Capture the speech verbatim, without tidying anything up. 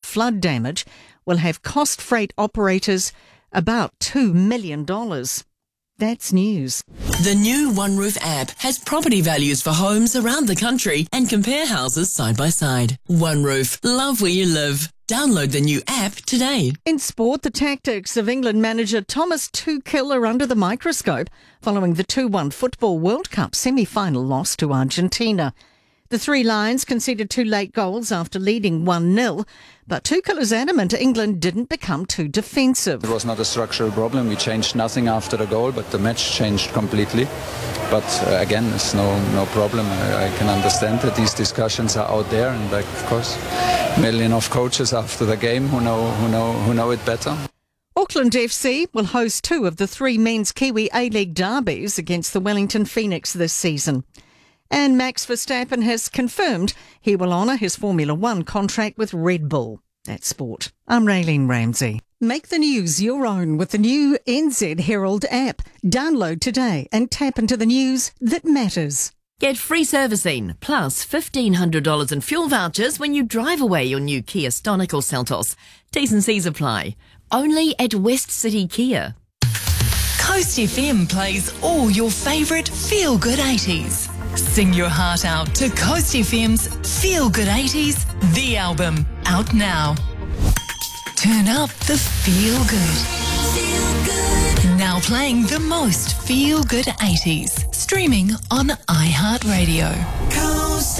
flood damage will have cost freight operators about two million dollars. That's news. The new OneRoof app has property values for homes around the country and compare houses side by side. OneRoof, love where you live. Download the new app today. In sport, the tactics of England manager Thomas Tuchel are under the microscope following the two one Football World Cup semi-final loss to Argentina. The Three Lions conceded two late goals after leading one nil, but Tuchel is adamant England didn't become too defensive. It was not a structural problem. We changed nothing after the goal, but the match changed completely. But uh, again, it's no no problem. I, I can understand that these discussions are out there, and like, of course, a million of coaches after the game who know who know who know it better. Auckland F C will host two of the three men's Kiwi A-League derbies against the Wellington Phoenix this season. And Max Verstappen has confirmed he will honour his Formula One contract with Red Bull. That's sport. I'm Raylene Ramsey. Make the news your own with the new N Z Herald app. Download today and tap into the news that matters. Get free servicing plus fifteen hundred dollars in fuel vouchers when you drive away your new Kia Stonic or Seltos. T's and C's apply. Only at West City Kia. Coast F M plays all your favourite feel-good eighties. Sing your heart out to Coast F M's Feel Good eighties, the album, out now. Turn up the feel good. Feel good. Now playing the most feel good eighties. Streaming on iHeartRadio. Coast